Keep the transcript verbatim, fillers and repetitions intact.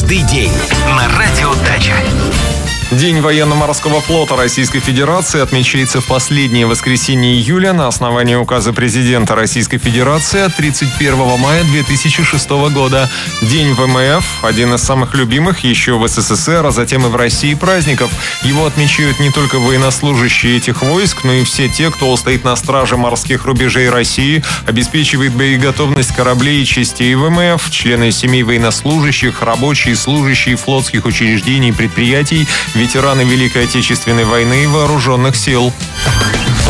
каждый день на Радио Дача. День военно-морского флота Российской Федерации отмечается в последнее воскресенье июля на основании указа президента Российской Федерации от тридцать первого мая две тысячи шестого года. День ВМФ – один из самых любимых еще в СССР, а затем и в России праздников. Его отмечают не только военнослужащие этих войск, но и все те, кто стоит на страже морских рубежей России, обеспечивает боеготовность кораблей и частей ВМФ, члены семей военнослужащих, рабочие, служащие флотских учреждений и предприятий, ветераны Великой Отечественной войны и вооруженных сил.